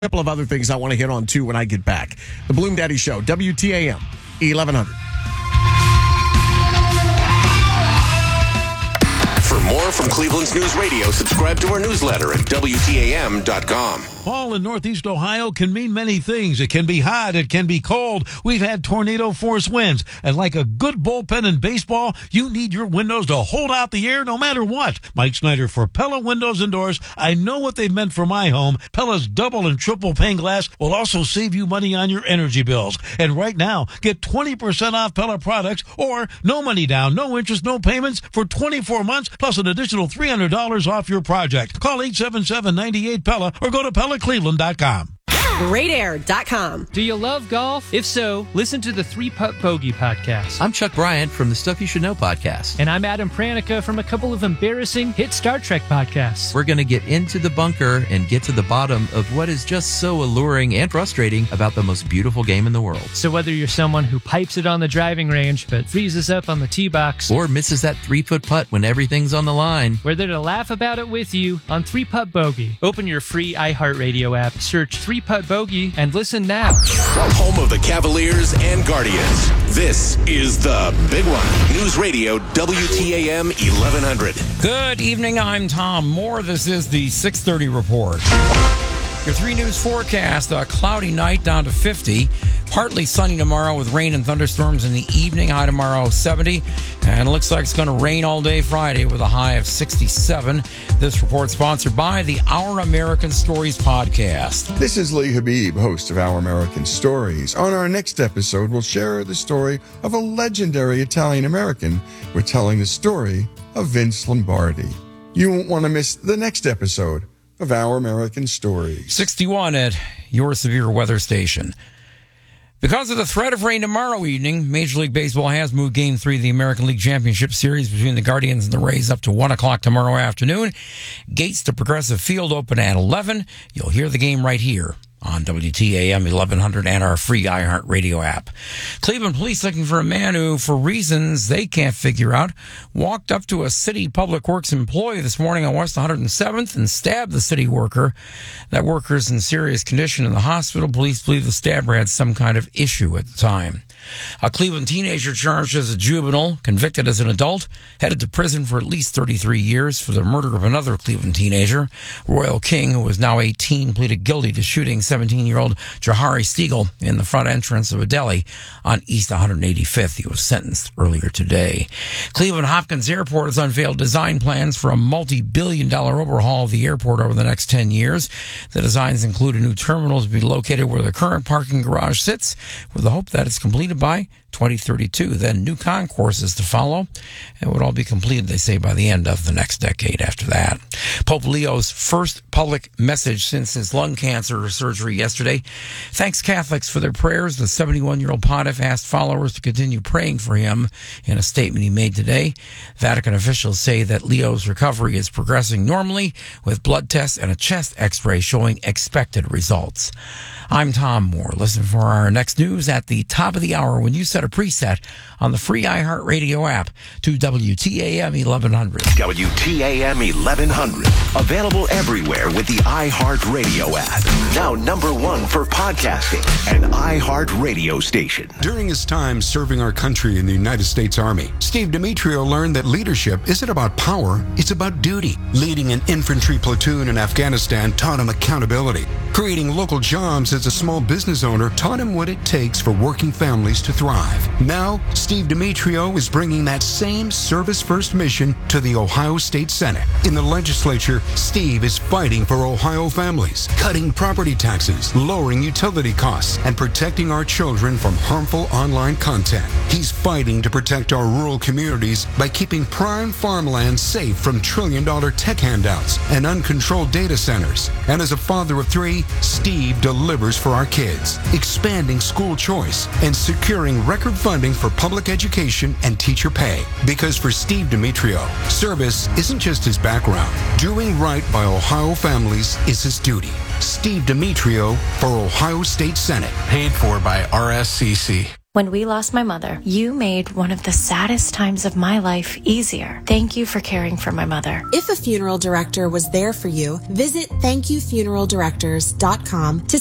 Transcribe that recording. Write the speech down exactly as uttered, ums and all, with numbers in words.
A couple of other things I want to hit on, too, when I get back. The Bloom Daddy Show, W T A M, eleven hundred. For more from Cleveland's News Radio, subscribe to our newsletter at W T A M dot com. Fall in Northeast Ohio can mean many things. It can be hot. It can be cold. We've had tornado force winds. And like a good bullpen in baseball, you need your windows to hold out the air no matter what. Mike Snyder for Pella Windows and Doors. I know what they've meant for my home. Pella's double and triple pane glass will also save you money on your energy bills. And right now, get twenty percent off Pella products or no money down, no interest, no payments for twenty-four months plus an additional three hundred dollars off your project. Call eight seven seven, nine eight, Pella or go to Pella Cleveland dot com. Great Air dot com. Do you love golf? If so, listen to the Three Putt Bogey podcast. I'm Chuck Bryant from the Stuff You Should Know podcast. And I'm Adam Pranica from a couple of embarrassing hit Star Trek podcasts. We're going to get into the bunker and get to the bottom of what is just so alluring and frustrating about the most beautiful game in the world. So whether you're someone who pipes it on the driving range but freezes up on the tee box, or misses that three-foot putt when everything's on the line, we're there to laugh about it with you on Three Putt Bogey. Open your free iHeartRadio app, search Three Putt Bogey, and listen now. Home of the Cavaliers and Guardians. This is the big one. News Radio W T A M eleven hundred. Good evening. I'm Tom Moore. This is the six thirty report. Your three news forecast: a cloudy night down to fifty. Partly sunny tomorrow with rain and thunderstorms in the evening. High tomorrow seventy. And it looks like it's going to rain all day Friday with a high of sixty-seven. This report sponsored by the Our American Stories podcast. This is Lee Habib, host of Our American Stories. On our next episode, we'll share the story of a legendary Italian American. We're telling the story of Vince Lombardi. You won't want to miss the next episode of Our American Stories. sixty-one at your severe weather station. Because of the threat of rain tomorrow evening, Major League Baseball has moved Game three of the American League Championship Series between the Guardians and the Rays up to one o'clock tomorrow afternoon. Gates to Progressive Field open at eleven. You'll hear the game right here on W T A M eleven hundred and our free iHeartRadio app. Cleveland police looking for a man who, for reasons they can't figure out, walked up to a city public works employee this morning on West one hundred seventh and stabbed the city worker. That worker's in serious condition in the hospital. Police believe the stabber had some kind of issue at the time. A Cleveland teenager charged as a juvenile, convicted as an adult, headed to prison for at least thirty-three years for the murder of another Cleveland teenager. Royal King, who was now eighteen, pleaded guilty to shooting seventeen-year-old Jahari Stiegel in the front entrance of a deli on East one hundred eighty-fifth. He was sentenced earlier today. Cleveland Hopkins Airport has unveiled design plans for a multi-billion dollar overhaul of the airport over the next ten years. The designs include a new terminal to be located where the current parking garage sits, with the hope that it's completed by twenty thirty-two. Then new concourses to follow. It would all be completed, they say, by the end of the next decade after that. Pope Leo's first public message since his lung cancer surgery yesterday. Thanks Catholics for their prayers. The seventy-one-year-old pontiff asked followers to continue praying for him in a statement he made today. Vatican officials say that Leo's recovery is progressing normally, with blood tests and a chest x-ray showing expected results. I'm Tom Moore. Listen for our next news at the top of the hour when you set a preset on the free iHeartRadio app to W T A M eleven hundred. W T A M eleven hundred. Available everywhere with the iHeartRadio app. Now number one for podcasting, an iHeartRadio station. During his time serving our country in the United States Army, Steve Demetrio learned that leadership isn't about power, it's about duty. Leading an infantry platoon in Afghanistan taught him accountability. Creating local jobs as a small business owner taught him what it takes for working families to thrive. Now, Steve Demetrio is bringing that same service-first mission to the Ohio State Senate. In the legislature, Steve is fighting for Ohio families, cutting property taxes, lowering utility costs, and protecting our children from harmful online content. He's fighting to protect our rural communities by keeping prime farmland safe from trillion-dollar tech handouts and uncontrolled data centers. And as a father of three, Steve delivers for our kids, expanding school choice and securing record funding for public education and teacher pay. Because for Steve Demetrio, service isn't just his background. Doing right by Ohio families is his duty. Steve Demetrio for Ohio State Senate. Paid for by R S C C. When we lost my mother, you made one of the saddest times of my life easier. Thank you for caring for my mother. If a funeral director was there for you, visit thank you funeral directors dot com to